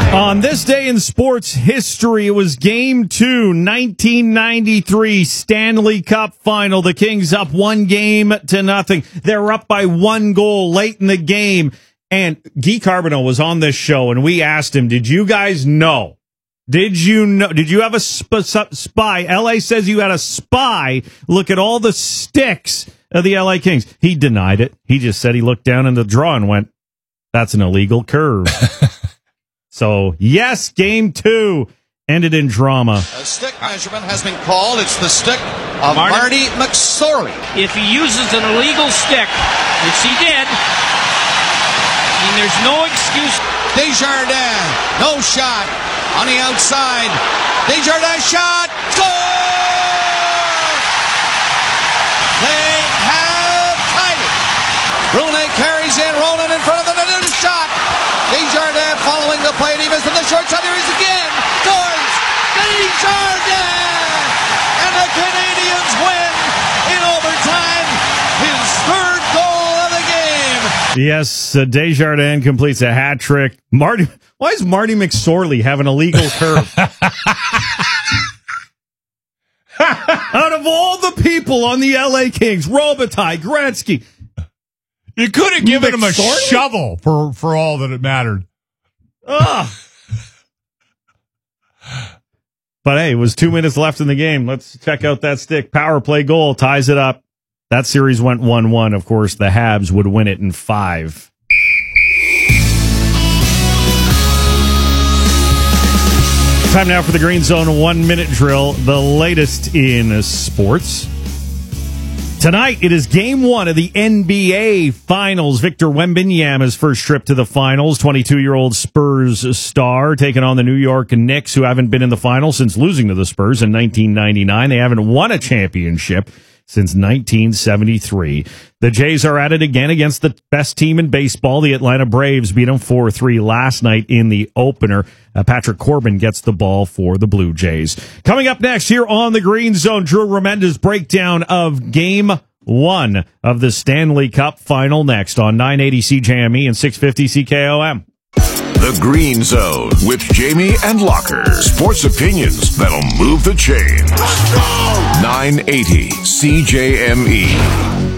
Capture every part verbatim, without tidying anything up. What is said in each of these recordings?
On this day in sports history, it was Game two, nineteen ninety-three Stanley Cup Final. The Kings up one game to nothing. They're up by one goal late in the game. And Guy Carbonneau was on this show, and we asked him, did you guys know? Did you know? Did you have a sp- spy? L A says you had a spy look at all the sticks of the L A Kings. He denied it. He just said he looked down in the draw and went, that's an illegal curve. So, yes, game two ended in drama. A stick measurement has been called. It's the stick of Marty, Marty McSorley. If he uses an illegal stick, which he did, then there's no excuse. Desjardins, no shot on the outside. Desjardins shot. Score! They have tied it. Brune carries in, rolling in front of the net. Shot. Desjardins following the play, and he missed in the short side. There he is again. Scores! Desjardins! And the Canadians win in overtime. His third goal of the game. Yes, uh, Desjardins completes a hat trick. Marty, why is Marty McSorley having a legal curve? Out of all the people on the L A Kings, Robitaille, Gretzky, you could have given him a McSorley? shovel for, for all that it mattered. Ugh. But hey, it was two minutes left in the game. Let's check out that stick. Power play goal ties it up. That series went one one. Of course, the Habs would win it in five. Time now for the Green Zone one-minute drill, the latest in sports. Tonight, it is game one of the N B A Finals. Victor Wembanyama's first trip to the Finals. twenty-two-year-old Spurs star taking on the New York Knicks, who haven't been in the Finals since losing to the Spurs in nineteen ninety-nine. They haven't won a championship since nineteen seventy-three. The Jays are at it again against the best team in baseball. The Atlanta Braves beat them four three last night in the opener. Uh, Patrick Corbin gets the ball for the Blue Jays. Coming up next here on the Green Zone, Drew Remenda's breakdown of game one of the Stanley Cup Final next on nine eighty C J M E and six fifty C K O M. The Green Zone with Jamie and Locker. Sports opinions that'll move the chains. nine eighty C J M E.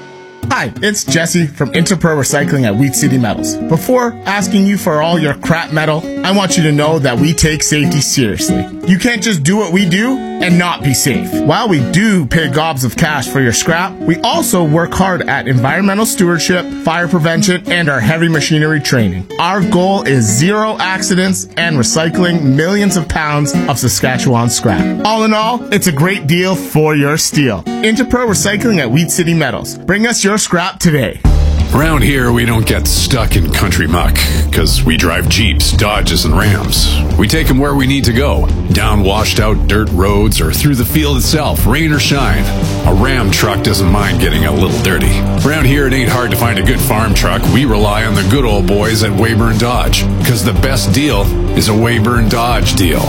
Hi, it's Jesse from Interpro Recycling at Wheat City Metals. Before asking you for all your crap metal, I want you to know that we take safety seriously. You can't just do what we do and not be safe. While we do pay gobs of cash for your scrap, we also work hard at environmental stewardship, fire prevention, and our heavy machinery training. Our goal is zero accidents and recycling millions of pounds of Saskatchewan scrap. All in all, it's a great deal for your steel. Interpro Recycling at Wheat City Metals. Bring us your scrap today. Around here, we don't get stuck in country muck, because we drive Jeeps, Dodges, and Rams. We take them where we need to go, down washed-out dirt roads or through the field itself, rain or shine. A Ram truck doesn't mind getting a little dirty. Around here, it ain't hard to find a good farm truck. We rely on the good old boys at Weyburn Dodge, because the best deal is a Weyburn Dodge deal.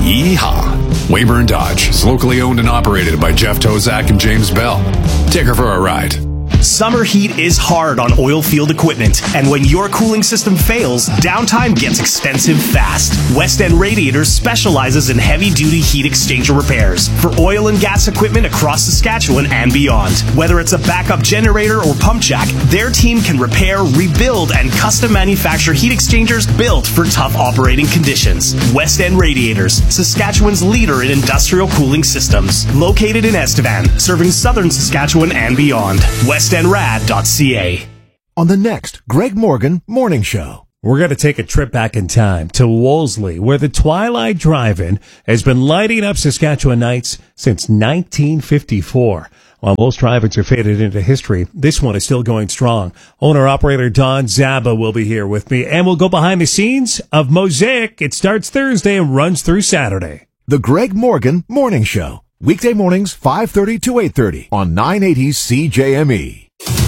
Yeehaw! Weyburn Dodge is locally owned and operated by Jeff Tozak and James Bell. Take her for a ride. Summer heat is hard on oil field equipment, and when your cooling system fails, downtime gets expensive fast. West End Radiators specializes in heavy-duty heat exchanger repairs for oil and gas equipment across Saskatchewan and beyond. Whether it's a backup generator or pump jack, their team can repair, rebuild, and custom manufacture heat exchangers built for tough operating conditions. West End Radiators, Saskatchewan's leader in industrial cooling systems. Located in Estevan, serving southern Saskatchewan and beyond. west end rad dot c a. On the next Greg Morgan Morning Show. We're going to take a trip back in time to Wolseley, where the Twilight Drive-In has been lighting up Saskatchewan nights since nineteen fifty-four. While most drive-ins are faded into history, this one is still going strong. Owner-operator Don Zaba will be here with me, and we'll go behind the scenes of Mosaic. It starts Thursday and runs through Saturday. The Greg Morgan Morning Show. Weekday mornings, five thirty to eight thirty on nine eighty C J M E.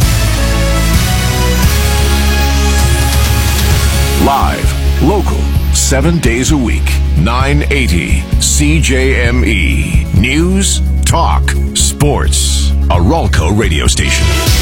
Live, local, seven days a week. nine eighty C J M E. News, talk, sports. A Ralco radio station.